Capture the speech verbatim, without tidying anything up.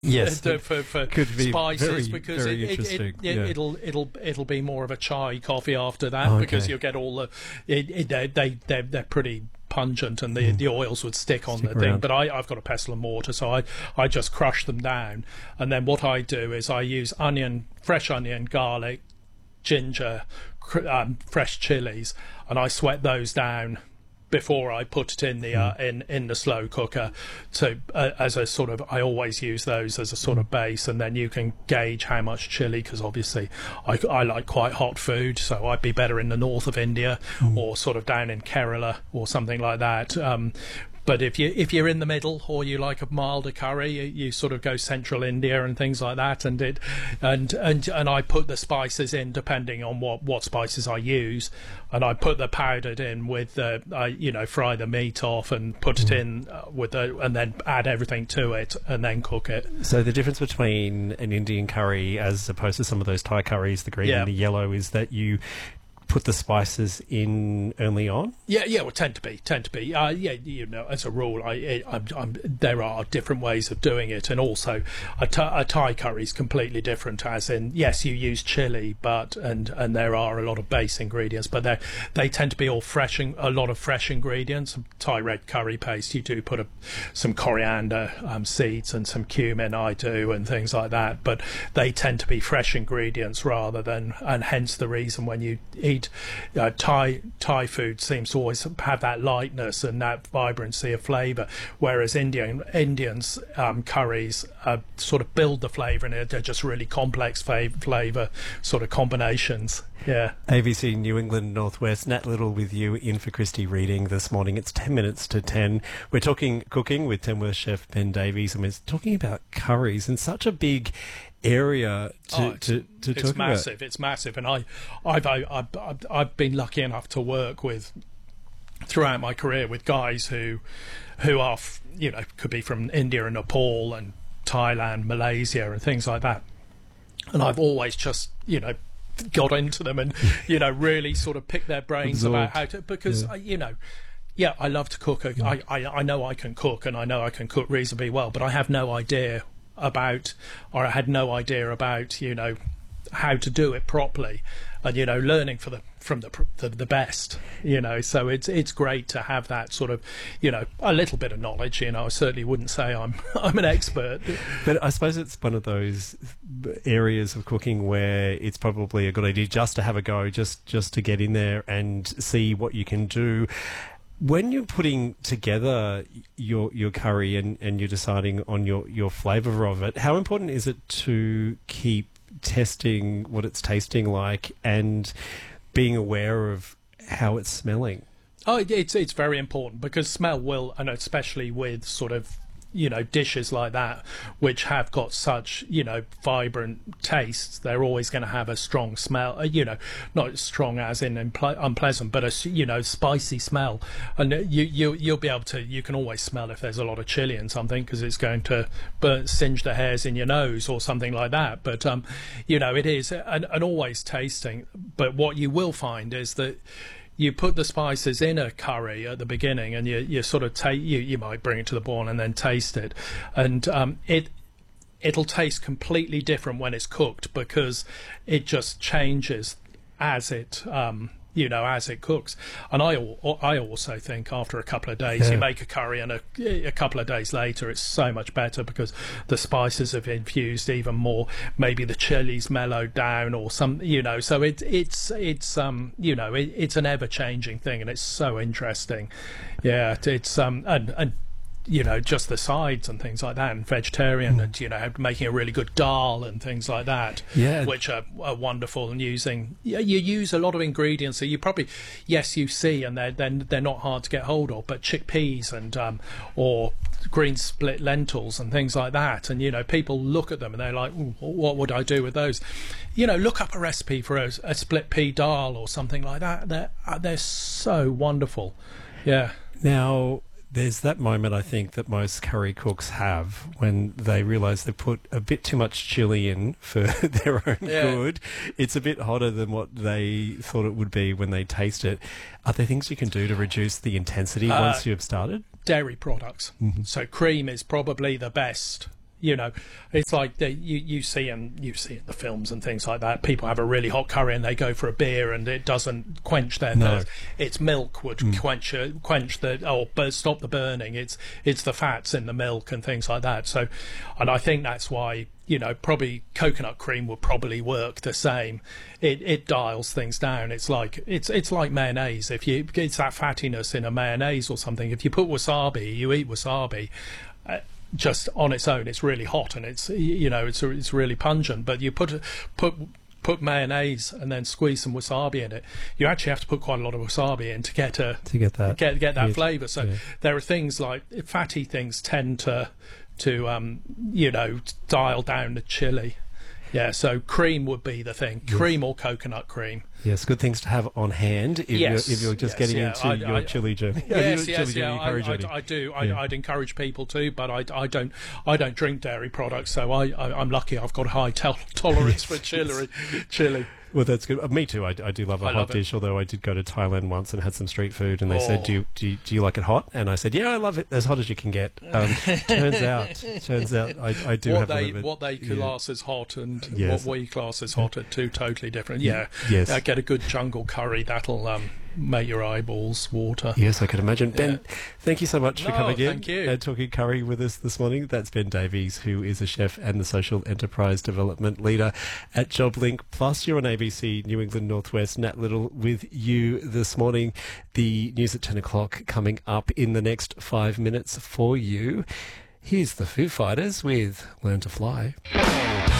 Yes, for, for, for could be spices very, because very it, it, interesting. it, Yeah. it'll it'll it'll be more of a chai coffee after that Oh, because okay. you'll get all the it, it, they they they're, they're pretty pungent and the Mm. the oils would stick on Stick the thing. around. But I I've got a pestle and mortar, so I I just crush them down, and then what I do is I use onion, fresh onion, garlic, ginger, cr- um, fresh chilies, and I sweat those down before I put it in the uh, in in the slow cooker. So uh, as a sort of, I always use those as a sort of base, and then you can gauge how much chili, because obviously I, I like quite hot food, so I'd be better in the north of India or sort of down in Kerala or something like that. Um, But if you if you're in the middle or you like a milder curry, you, you sort of go central India and things like that, and it and and and I put the spices in depending on what, what spices I use, and I put the powdered in with the I you know fry the meat off and put it in uh, with the and then add everything to it and then cook it. So the difference between an Indian curry as opposed to some of those Thai curries, the green Yeah. and the yellow, is that you put the spices in early on? Yeah, yeah, well, tend to be, tend to be. Uh, yeah, you know, as a rule, I, I, I'm, I'm, there are different ways of doing it, and also a, Thai- a Thai curry is completely different. As in, yes, you use chili, but and and there are a lot of base ingredients, but they they tend to be all fresh, in, a lot of fresh ingredients. Thai red curry paste, you do put a, some coriander um, seeds and some cumin, I do, and things like that. But they tend to be fresh ingredients rather than, and hence the reason when you eat uh, Thai Thai food seems to always have that lightness and that vibrancy of flavour, whereas Indian Indians um, curries uh, sort of build the flavour in it. They're just really complex fa- flavour sort of combinations. Yeah. A B C New England Northwest, Nat Little with you in for Christie Reading this morning. It's ten minutes to ten. We're talking cooking with Tamworth chef Ben Davies, and we're talking about curries in such a big area to, Oh, to, to it's talk massive. about. It's massive, and I, I've, I, I've, I've I've been lucky enough to work with throughout my career with guys who, who are, f- you know, could be from India and Nepal and Thailand, Malaysia, and things like that. And I've always just, you know, got into them and, you know, really sort of picked their brains Absorbed. about how to, because, Yeah. uh, you know, yeah, I love to cook. I, I, I know I can cook, and I know I can cook reasonably well, but I have no idea about, or I had no idea about, you know, how to do it properly, and you know, learning for the from the the, the best, you know. So it's it's great to have that sort of, you know, a little bit of knowledge. You know, I certainly wouldn't say I'm I'm an expert. But I suppose it's one of those areas of cooking where it's probably a good idea just to have a go, just just to get in there and see what you can do. When you're putting together your your curry and, and you're deciding on your, your flavour of it, how important is it to keep testing what it's tasting like and being aware of how it's smelling? Oh, it- it's it's very important, because smell will, and especially with sort of, you know, dishes like that, which have got such, you know, vibrant tastes, they're always going to have a strong smell, uh, you know, not strong as in unple- unpleasant, but a, s- you know, spicy smell. And uh, you, you, you'll be able to, you can always smell if there's a lot of chili in something, because it's going to burn, singe the hairs in your nose or something like that. But, um, you know, it is, and, and always tasting. But what you will find is that you put the spices in a curry at the beginning, and you, you sort of take you you might bring it to the boil and then taste it, and um, it it'll taste completely different when it's cooked, because it just changes as it um, you know as it cooks. And I al- I also think after a couple of days, Yeah. you make a curry, and a, a couple of days later it's so much better, because the spices have infused even more. Maybe the chili's mellowed down or some, you know. So it, it's it's um you know it, it's an ever changing thing, and it's so interesting. Yeah, it's um and and. you know, just the sides and things like that, and vegetarian, and you know, making a really good dal and things like that, Yeah. which are, are wonderful. And using, yeah, you use a lot of ingredients that you probably, yes, you see, and they're then they're, they're not hard to get hold of, but chickpeas and um, or green split lentils and things like that, and you know, people look at them and they're like, "Ooh, what would I do with those?" You know, look up a recipe for a, a split pea dal or something like that. They're uh, they're so wonderful. Yeah. Now, there's that moment, I think, that most curry cooks have when they realise they put a bit too much chili in for their own Yeah. good. It's a bit hotter than what they thought it would be when they taste it. Are there things you can do to reduce the intensity Uh, once you've started? Dairy products. Mm-hmm. So cream is probably the best. You know, it's like the, you you see in you see in the films and things like that. People have a really hot curry and they go for a beer and it doesn't quench their No. thirst. It's milk would Mm. quench uh, quench the or but stop the burning. It's it's the fats in the milk and things like that. So, and I think that's why, you know, probably coconut cream would probably work the same. It it dials things down. It's like it's it's like mayonnaise. If you it's that fattiness in a mayonnaise or something. If you put wasabi, you eat wasabi. Uh, just on its own, it's really hot and it's you know it's it's really pungent. But you put put put mayonnaise and then squeeze some wasabi in it. You actually have to put quite a lot of wasabi in to get a To get that. get get that Yes. flavour. So Yeah. there are things like fatty things tend to to um you know dial down the chili. Yeah, so cream would be the thing. Cream or coconut cream. Yes, good things to have on hand if, Yes, you're, if you're just yes, getting yeah. into I- your I- chili journey. Yes, your yes, chili yeah, journey, I, curry I, journey. I do. I, Yeah. I'd encourage people to, but I, I don't. I don't drink dairy products, so I, I I'm lucky. I've got a high tol- tolerance for chili. Chili. Well, that's good. Uh, me too. I, I do love a I hot love it. dish, although I did go to Thailand once and had some street food, and they said, Oh. do you, do, you, do you like it hot? And I said, yeah, I love it as hot as you can get. Um, turns out, turns out I, I do what have they a little bit. what they yeah. class as hot and Yes. what we class as hot are two totally different. Yeah. Yes. Uh, get a good jungle curry. That'll um, make your eyeballs water. Yes, I could imagine. Ben, thank you so much for No, coming in thank you. and talking curry with us this morning. That's Ben Davies, who is a chef and the social enterprise development leader at JobLink. Plus, you're on A B C New England Northwest. Nat Little with you this morning. The news at ten o'clock coming up in the next five minutes for you. Here's the Foo Fighters with Learn to Fly.